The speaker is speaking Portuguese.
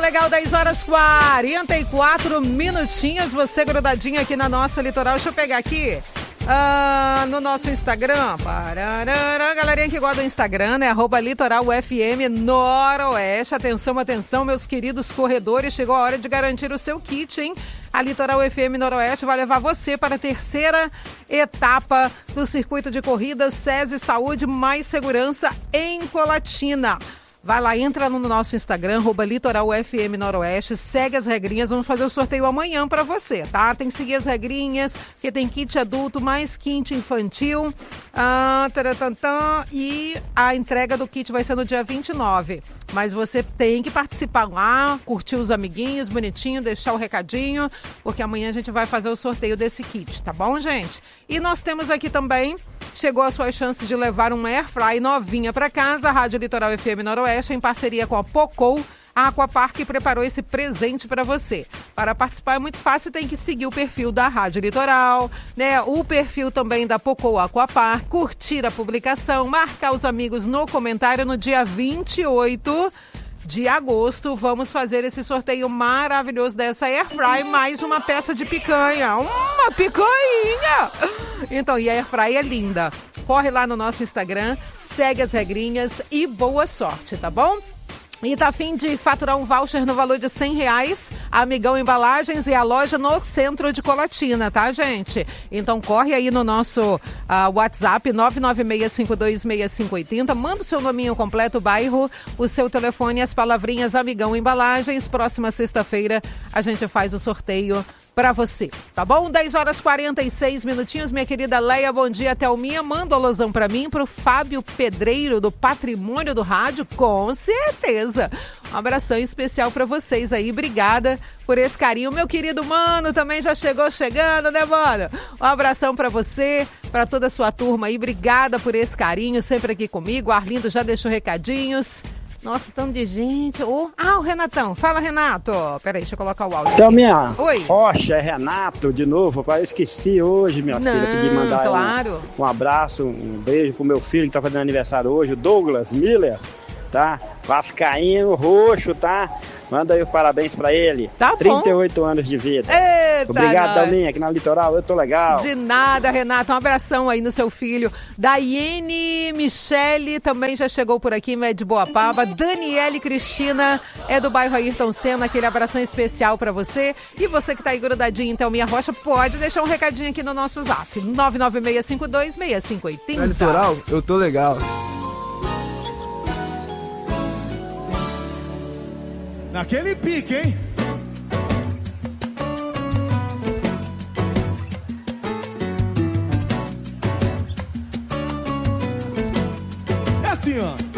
legal, 10 horas 44 minutinhos, você grudadinho aqui na nossa Litoral. Deixa eu pegar aqui no nosso Instagram. Galerinha que gosta do Instagram, né? @LitoralFM Noroeste. Atenção, atenção, meus queridos corredores. Chegou a hora de garantir o seu kit, hein? A Litoral FM Noroeste vai levar você para a terceira etapa do circuito de corridas SESI Saúde Mais Segurança em Colatina. Vai lá, entra no nosso Instagram, @LitoralFM Noroeste, segue as regrinhas, vamos fazer o sorteio amanhã para você, tá? Tem que seguir as regrinhas, porque tem kit adulto mais kit infantil, e a entrega do kit vai ser no dia 29. Mas você tem que participar lá, curtir os amiguinhos, bonitinho, deixar o recadinho, porque amanhã a gente vai fazer o sorteio desse kit, tá bom, gente? E nós temos aqui também, chegou a sua chance de levar uma Airfry novinha para casa, a Rádio Litoral FM Noroeste, em parceria com a Pocou, a Aquapark preparou esse presente para você. Para participar é muito fácil, tem que seguir o perfil da Rádio Litoral, né? O perfil também da Pocou Aquapark, curtir a publicação, marcar os amigos no comentário. No dia 28 de agosto, vamos fazer esse sorteio maravilhoso dessa Airfry, mais uma peça de picanha. Uma picanha! Então, e a Airfry é linda. Corre lá no nosso Instagram, segue as regrinhas e boa sorte, tá bom? E tá a fim de faturar um voucher no valor de R$100, a Amigão Embalagens e a loja no centro de Colatina, tá, gente? Então corre aí no nosso WhatsApp 996526580, manda o seu nominho completo, o bairro, o seu telefone e as palavrinhas Amigão Embalagens. Próxima sexta-feira a gente faz o sorteio para você, tá bom? 10 horas 46 minutinhos, minha querida Leia, bom dia, Thelminha, manda o alôzão para mim, pro Fábio Pedreiro, do Patrimônio do Rádio, com certeza. Um abração especial para vocês aí, obrigada por esse carinho. Meu querido Mano também já chegando, né, Mano? Um abração para você, para toda a sua turma aí, obrigada por esse carinho, sempre aqui comigo. O Arlindo já deixou recadinhos. Nossa, tanto de gente. O Renatão. Fala, Renato. Peraí, deixa eu colocar o áudio. Então, minha Oi. Rocha, é Renato, de novo. Eu esqueci hoje, minha filha. Pedi mandar um abraço, um beijo pro meu filho que tá fazendo aniversário hoje, o Douglas Miller, tá? Vascaíno, roxo, tá? Manda aí os parabéns pra ele. Tá bom. 38 anos de vida. Eita, obrigado, Thelminha, aqui na Litoral, eu tô legal. De nada, Renato. Um abração aí no seu filho. Daiane Michele também já chegou por aqui, é de Boapaba. Daniele Cristina é do bairro Ayrton Senna. Aquele abração especial pra você. E você que tá aí grudadinho em Thelminha Rocha, pode deixar um recadinho aqui no nosso zap. 996526580. Na Litoral, eu tô legal. Naquele pique, hein? É assim, ó.